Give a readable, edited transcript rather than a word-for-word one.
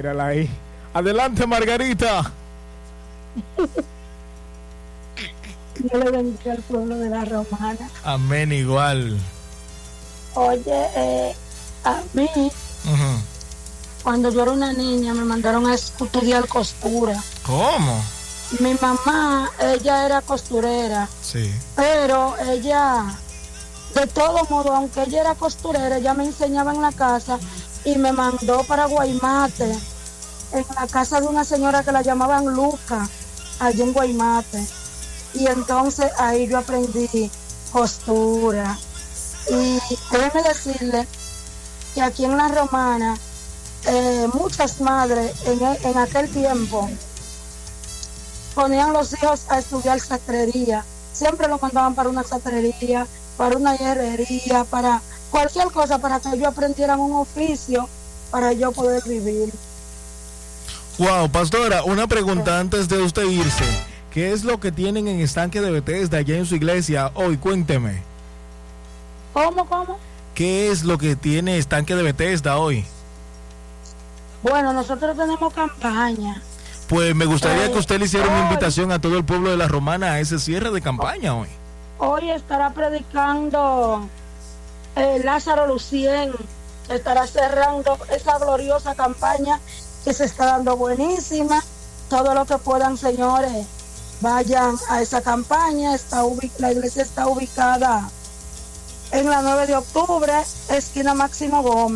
Mírala ahí. Adelante, Margarita. Yo le bendiga al pueblo de la Romana. Amén, igual. Oye, a mí, cuando yo era una niña, me mandaron a estudiar costura. ¿Cómo? Mi mamá, ella era costurera. Sí. Pero ella, de todo modo, aunque ella era costurera, ella me enseñaba en la casa y me mandó para Guaymate, en la casa de una señora que la llamaban Luca, allí en Guaymate. Y entonces ahí yo aprendí costura. Y déjeme decirle que aquí en La Romana, muchas madres en aquel tiempo ponían los hijos a estudiar sastrería. Siempre los mandaban para una sastrería, para una herrería, para cualquier cosa, para que ellos aprendieran un oficio para yo poder vivir. Wow, pastora, una pregunta antes de usted irse. ¿Qué es lo que tienen en Estanque de Bethesda allá en su iglesia hoy? Cuénteme. ¿Cómo? ¿Qué es lo que tiene Estanque de Bethesda hoy? Bueno, nosotros tenemos campaña. Pues me gustaría que usted le hiciera una invitación a todo el pueblo de La Romana a ese cierre de campaña hoy. Hoy estará predicando Lázaro Lucien, estará cerrando esa gloriosa campaña que se está dando buenísima. Todo lo que puedan, señores, vayan a esa campaña. La iglesia está ubicada en la 9 de octubre, esquina Máximo Gómez.